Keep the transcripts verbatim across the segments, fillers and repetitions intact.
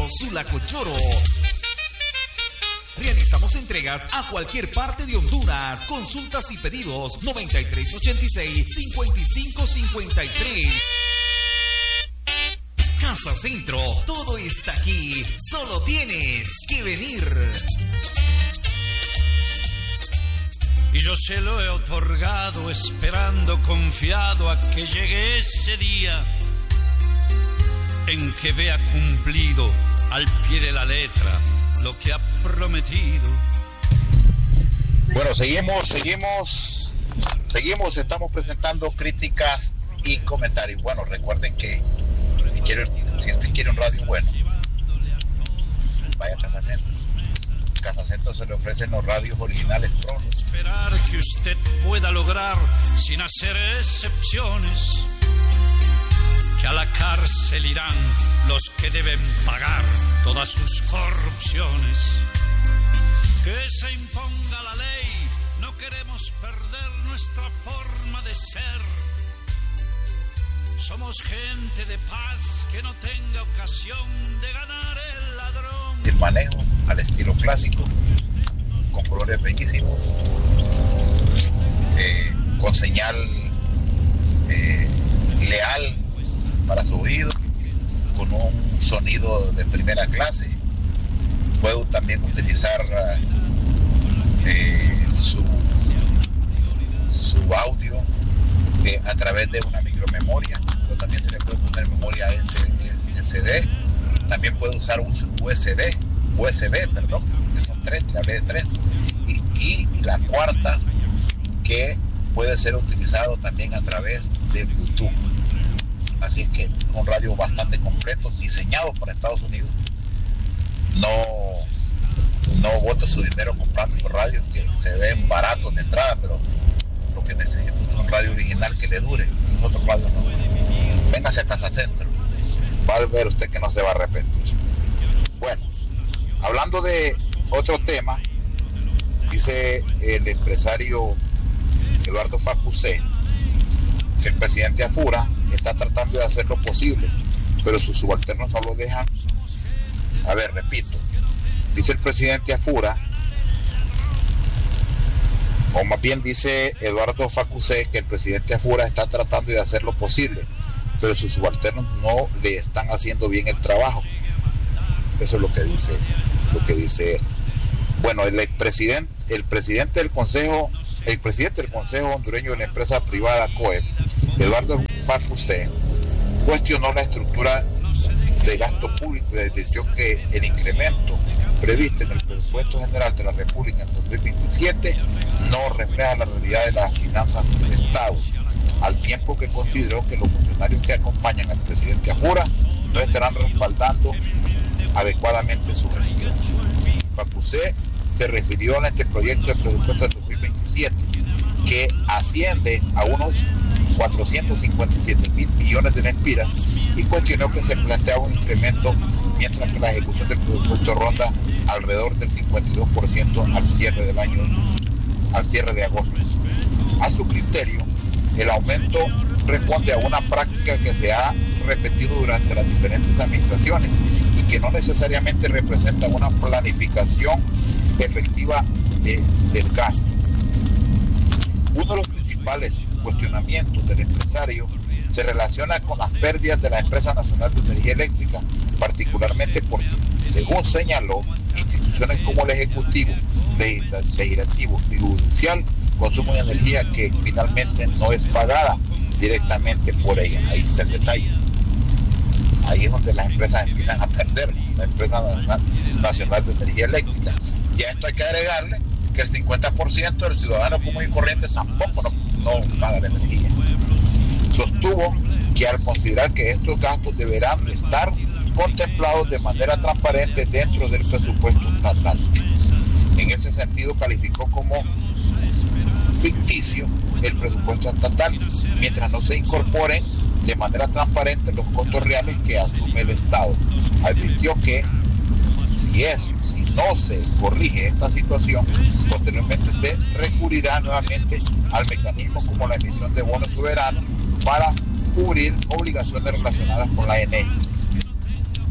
Barrio Sulacochoro. Realizamos entregas a cualquier parte de Honduras. Consultas y pedidos noventa y tres ochenta y seis, cincuenta y cinco cincuenta y tres. Casa Centro, todo está aquí. Solo tienes que venir. Y yo se lo he otorgado esperando confiado a que llegue ese día en que vea cumplido al pie de la letra lo que ha prometido. Bueno, seguimos, seguimos, seguimos, estamos presentando críticas y comentarios. Bueno, recuerden que si quieren, si usted quiere un radio bueno, vaya a Casa Centro. Casa Centro se le ofrecen los radios originales Tron. Esperar que usted pueda lograr sin hacer excepciones que a la cárcel irán los que deben pagar todas sus corrupciones. Que se imponga la ley, no queremos perder nuestra forma de ser. Somos gente de paz que no tenga ocasión de ganar el ladrón. El manejo al estilo clásico, con colores bellísimos, eh, con señal eh, leal para su oído, con un sonido de primera clase. Puedo también utilizar eh, su, su audio eh, a través de una micromemoria, pero también se le puede poner memoria S D. También puede usar un U S D, U S B, perdón, que son tres, la B de tres, y, y la cuarta, que puede ser utilizado también a través de Bluetooth. Así que un radio bastante completo, diseñado para Estados Unidos. No, no bote su dinero comprando radios que se ven baratos de entrada, pero lo que necesita es un radio original que le dure. Los otros radios no. Véngase a Casa Centro. Va a ver usted que no se va a arrepentir. Bueno, hablando de otro tema, dice el empresario Eduardo Facusé que el presidente Afura está tratando de hacer lo posible, pero sus subalternos no lo dejan. A ver, repito, dice el presidente Afura, o más bien dice Eduardo Facusé que el presidente Afura está tratando de hacer lo posible, pero sus subalternos no le están haciendo bien el trabajo. Eso es lo que dice, lo que dice él. Bueno, el expresidente, el presidente del Consejo, el presidente del Consejo Hondureño de la empresa privada C O E, Eduardo Facusé, cuestionó la estructura de gasto público y advirtió que el incremento previsto en el presupuesto general de la República en dos mil veintisiete no refleja la realidad de las finanzas del Estado, al tiempo que consideró que los funcionarios que acompañan al presidente Afura no estarán respaldando adecuadamente su gestión. Facusé se refirió al anteproyecto de presupuesto de dos mil veintisiete, que asciende a unos cuatrocientos cincuenta y siete mil millones de lempiras, y cuestionó que se plantea un incremento mientras que la ejecución del presupuesto ronda alrededor del cincuenta y dos por ciento al cierre del año, al cierre de agosto. A su criterio, el aumento responde a una práctica que se ha repetido durante las diferentes administraciones y que no necesariamente representa una planificación efectiva de, del gasto. Uno de los principales cuestionamientos del empresario se relaciona con las pérdidas de la Empresa Nacional de Energía Eléctrica, particularmente porque, según señaló, instituciones como el Ejecutivo, Legislativo y Judicial consumen energía que finalmente no es pagada directamente por ella. Ahí está el detalle. Ahí es donde las empresas empiezan a perder, la Empresa Nacional de Energía Eléctrica. Y a esto hay que agregarle que el cincuenta por ciento del ciudadano común y corriente tampoco no, no paga la energía. Sostuvo que al considerar que estos gastos deberán estar contemplados de manera transparente dentro del presupuesto estatal. En ese sentido calificó como ficticio el presupuesto estatal, mientras no se incorporen de manera transparente los costos reales que asume el Estado. Advirtió que si eso, si no se corrige esta situación, posteriormente se recurrirá nuevamente al mecanismo como la emisión de bonos soberanos para cubrir obligaciones relacionadas con la energía.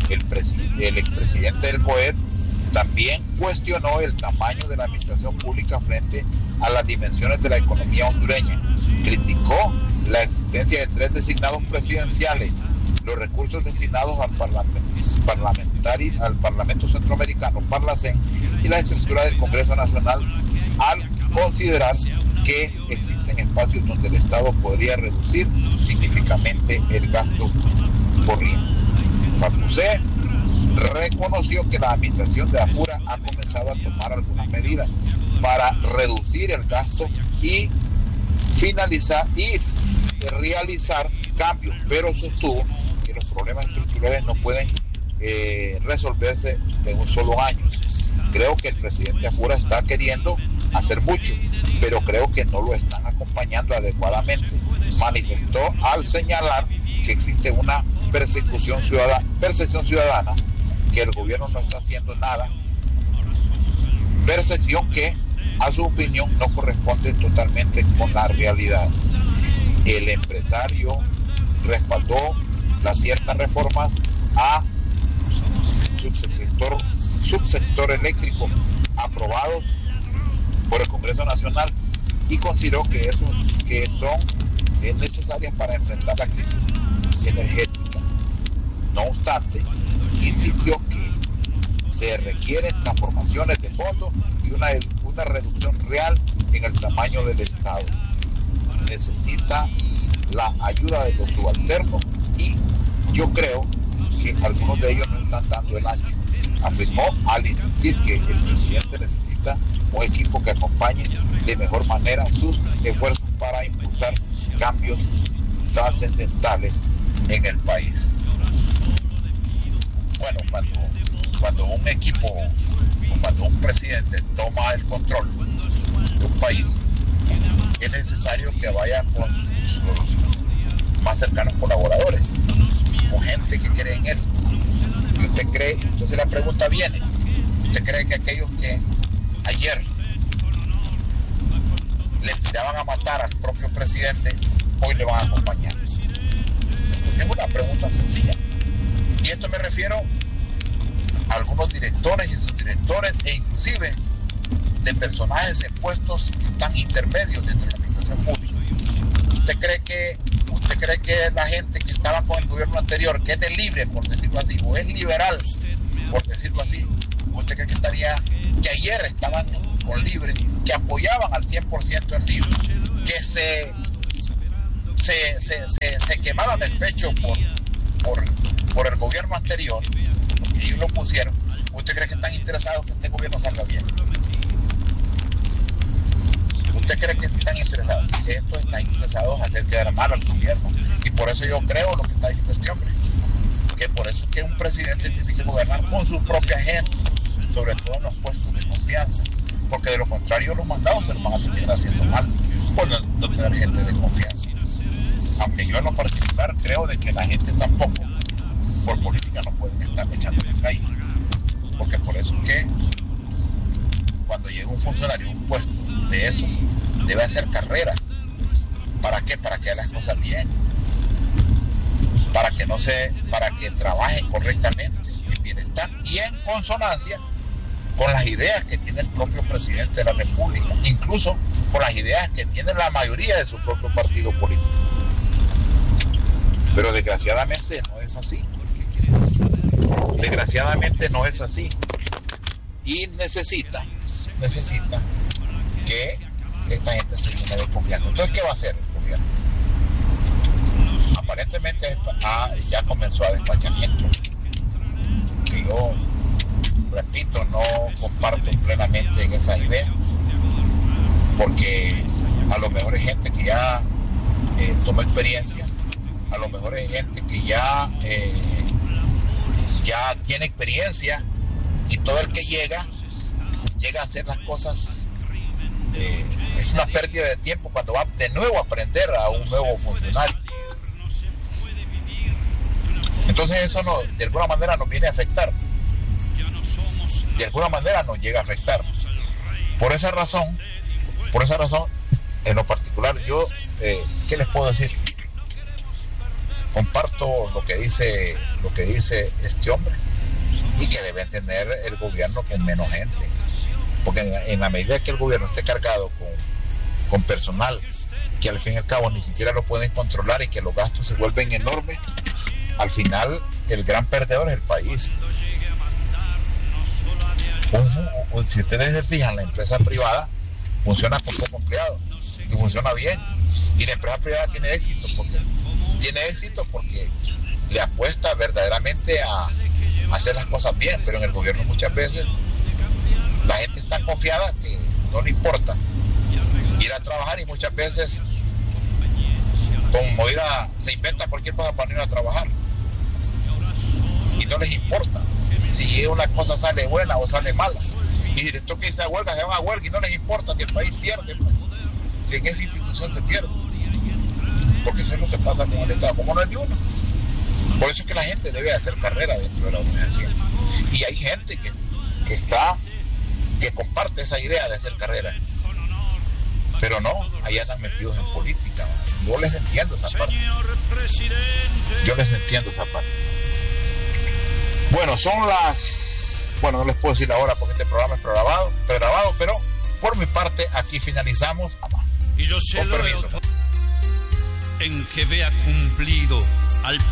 El, presi- el expresidente del C O E D también cuestionó el tamaño de la administración pública frente a las dimensiones de la economía hondureña. Criticó la existencia de tres designados presidenciales, los recursos destinados al, parlament- parlamentari- al Parlamento Centroamericano, Parlacén, y la estructura del Congreso Nacional, al considerar que existen espacios donde el Estado podría reducir significativamente el gasto corriente. Facusé reconoció que la administración de Apura ha comenzado a tomar algunas medidas para reducir el gasto y finalizar y realizar cambios, pero sostuvo que los problemas estructurales no pueden eh, resolverse en un solo año. Creo que el presidente Apura está queriendo hacer mucho, pero creo que no lo están acompañando adecuadamente. Manifestó al señalar que existe una persecución ciudadana, percepción ciudadana, que el gobierno no está haciendo nada, percepción que a su opinión no corresponde totalmente con la realidad. El empresario respaldó las ciertas reformas a subsector, subsector eléctrico aprobados por el Congreso Nacional y consideró que, eso, que son eh, necesarias para enfrentar la crisis energética. No obstante, insistió que se requieren transformaciones de fondo y una, una reducción real en el tamaño del Estado. Necesita la ayuda de los subalternos y yo creo que algunos de ellos no están dando el ancho. Afirmó al insistir que el presidente necesita un equipo que acompañe de mejor manera sus esfuerzos para impulsar cambios trascendentales en el país. Bueno, cuando, cuando un equipo, cuando un presidente toma el control de un país, es necesario que vaya con sus, sus más cercanos colaboradores, con gente que cree en él. Y usted cree, entonces la pregunta viene, ¿usted cree que aquellos que ayer le tiraban a matar al propio presidente hoy le van a acompañar? Es una pregunta sencilla. Y esto me refiero a algunos directores y subdirectores e inclusive de personajes en puestos tan intermedios dentro de la administración pública. ¿Usted cree que usted cree que la gente que estaba con el gobierno anterior, que es de libre, por decirlo así, o es liberal, por decirlo así, usted cree que estaría, que ayer estaban con libre, que apoyaban al cien por ciento el libre, que se se, se, se, se quemaban el pecho por, por, por el gobierno anterior, porque ellos lo pusieron? ¿Usted cree que están interesados que este gobierno salga bien? ¿Usted cree que están interesados? Estos están interesados en hacer quedar mal al gobierno. Y por eso yo creo lo que está diciendo este hombre, que por eso es que un presidente tiene que gobernar con su propia gente, sobre todo en los puestos de confianza, porque de lo contrario los mandados se los van a terminar haciendo mal por no, no tener gente de confianza. Aunque yo en lo particular creo de que la gente tampoco, por política, no pueden estar echando en calle, porque por eso es que cuando llega un funcionario a un puesto de esos, debe hacer carrera. ¿Para qué? Para que haga las cosas bien, para que no se, para que trabajen correctamente, en bienestar y en consonancia con las ideas que tiene el propio presidente de la República, incluso con las ideas que tiene la mayoría de su propio partido político. Pero desgraciadamente no es así. Desgraciadamente no es así. Y necesita, necesita que esta gente se llene de confianza. Entonces, ¿qué va a hacer el gobierno? Aparentemente ah, ya comenzó a despachamiento, que yo, repito, no comparto plenamente en esa idea, porque a lo mejor hay gente que ya eh, toma experiencia, a lo mejor hay gente que ya eh, ya tiene experiencia, y todo el que llega llega a hacer las cosas. Eh, es una pérdida de tiempo cuando va de nuevo a aprender a un nuevo funcionario. Entonces eso no, de alguna manera nos viene a afectar, de alguna manera nos llega a afectar. Por esa razón, por esa razón, en lo particular yo, eh, ¿qué les puedo decir? comparto lo que dice, lo que dice este hombre, y que debe tener el gobierno con menos gente, porque en la, en la medida que el gobierno esté cargado con, con personal que al fin y al cabo ni siquiera lo pueden controlar y que los gastos se vuelven enormes, al final el gran perdedor es el país. Un, un, si ustedes se fijan, la empresa privada funciona con pocos empleados y funciona bien, y la empresa privada tiene éxito porque tiene éxito porque le apuesta verdaderamente a, a hacer las cosas bien, pero en el gobierno muchas veces la gente está confiada que no le importa ir a trabajar, y muchas veces como ir a, se inventa cualquier cosa para ir a trabajar y no les importa si una cosa sale buena o sale mala, y si les toca irse a huelga se van a huelga y no les importa si el país pierde, pues, si en esa institución se pierde, porque eso es lo que pasa con el Estado, como no es de uno. Por eso es que la gente debe hacer carrera dentro de la organización, y hay gente que, que está que comparte esa idea de hacer carrera, pero no, ahí andan metidos en política. Yo les entiendo esa parte, yo les entiendo esa parte. Bueno, son las, bueno, no les puedo decir la hora porque este programa es pregrabado, pregrabado, pero por mi parte aquí finalizamos. Y yo sé lo en que vea cumplido al